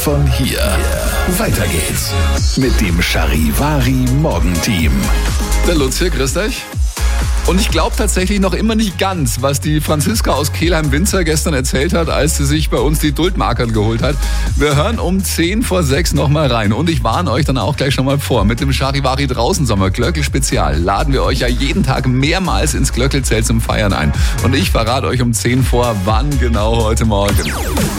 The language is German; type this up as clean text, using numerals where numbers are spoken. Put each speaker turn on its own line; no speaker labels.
Von hier. Weiter geht's mit dem Charivari Morgenteam.
Der Lutz hier, grüßt euch. Und ich glaube tatsächlich noch immer nicht ganz, was die Franziska aus Kelheim-Winzer gestern erzählt hat, als sie sich bei uns die Duldmarkern geholt hat. Wir hören um 5:10 nochmal rein. Und ich warne euch dann auch gleich schon mal vor. Mit dem Charivari draußen Sommer Glöckl-Spezial laden wir euch ja jeden Tag mehrmals ins Glöckl-Zelt zum Feiern ein. Und ich verrate euch um 10 vor, wann genau heute Morgen.